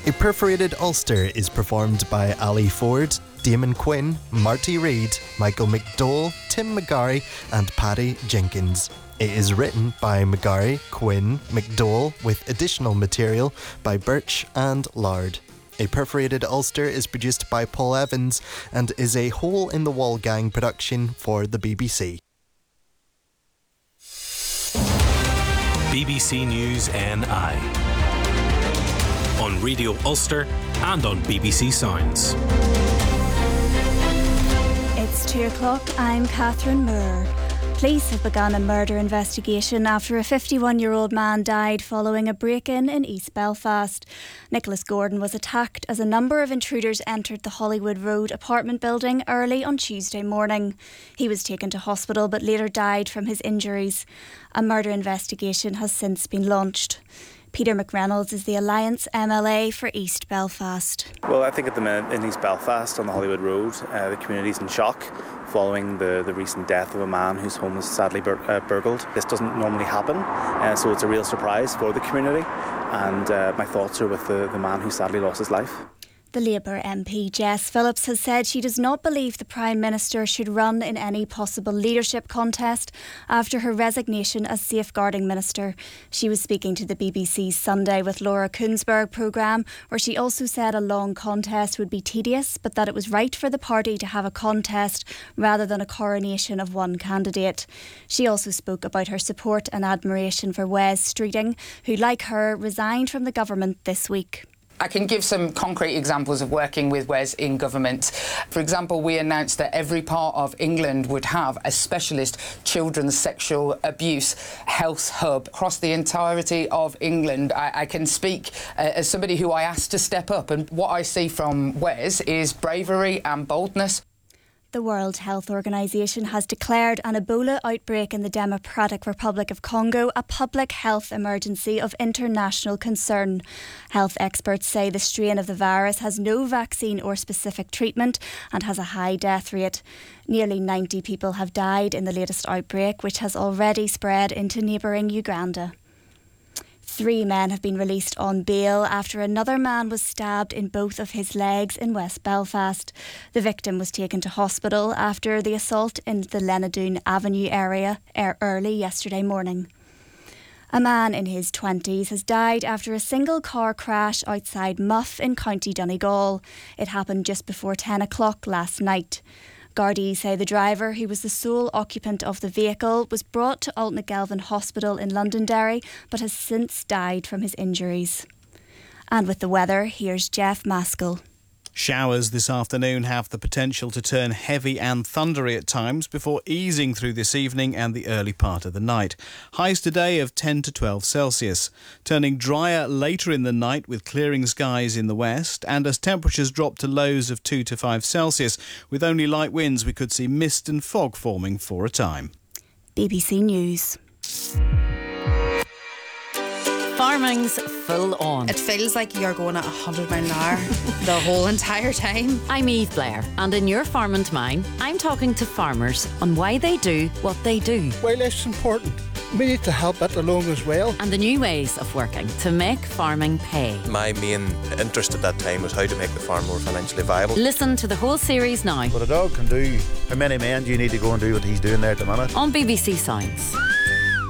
A perforated ulster is performed by Ali Ford, Damon Quinn, Marty Reid, Michael McDowell, Tim McGarry and Paddy Jenkins. It is written by McGarry, Quinn, McDowell with additional material by Birch and Lard. A Perforated Ulster is produced by Paul Evans and is a hole-in-the-wall gang production for the BBC. BBC News NI on Radio Ulster and on BBC Sounds. It's 2 o'clock. I'm Catherine Moore. Police have begun a murder investigation after a 51-year-old man died following a break-in in East Belfast. Nicholas Gordon was attacked as a number of intruders entered the Hollywood Road apartment building early on Tuesday morning. He was taken to hospital but later died from his injuries. A murder investigation has since been launched. Peter McReynolds is the Alliance MLA for East Belfast. Well, I think at the minute in East Belfast on the Hollywood Road, the community's in shock following the recent death of a man whose home was sadly burgled. This doesn't normally happen, so it's a real surprise for the community, and my thoughts are with the man who sadly lost his life. The Labour MP Jess Phillips has said she does not believe the Prime Minister should run in any possible leadership contest after her resignation as Safeguarding Minister. She was speaking to the BBC's Sunday with Laura Kuenssberg programme, where she also said a long contest would be tedious, but that it was right for the party to have a contest rather than a coronation of one candidate. She also spoke about her support and admiration for Wes Streeting, who, like her, resigned from the government this week. I can give some concrete examples of working with Wes in government. For example, we announced that every part of England would have a specialist children's sexual abuse health hub across the entirety of England. I can speak as somebody who I asked to step up, and what I see from Wes is bravery and boldness. The World Health Organization has declared an Ebola outbreak in the Democratic Republic of Congo a public health emergency of international concern. Health experts say the strain of the virus has no vaccine or specific treatment and has a high death rate. Nearly 90 people have died in the latest outbreak, which has already spread into neighbouring Uganda. 3 men have been released on bail after another man was stabbed in both of his legs in West Belfast. The victim was taken to hospital after the assault in the Lenadoon Avenue area early yesterday morning. A man in his 20s has died after a single car crash outside Muff in County Donegal. It happened just before 10 o'clock last night. Gardaí say the driver, who was the sole occupant of the vehicle, was brought to Altnagelvin Hospital in Londonderry but has since died from his injuries. And with the weather, here's Jeff Maskell. Showers this afternoon have the potential to turn heavy and thundery at times before easing through this evening and the early part of the night. Highs today of 10 to 12 Celsius. Turning drier later in the night with clearing skies in the west, and as temperatures drop to lows of 2 to 5 Celsius. With only light winds, we could see mist and fog forming for a time. BBC News. Farming's full on. It feels like you're going at 100 miles an hour the whole entire time. I'm Eve Blair, and in Your Farm and Mine, I'm talking to farmers on why they do what they do. Well, it's important. We need to help it along as well. And the new ways of working to make farming pay. My main interest at that time was how to make the farm more financially viable. Listen to the whole series now. What a dog can do. How many men do you need to go and do what he's doing there at the minute? On BBC Sounds.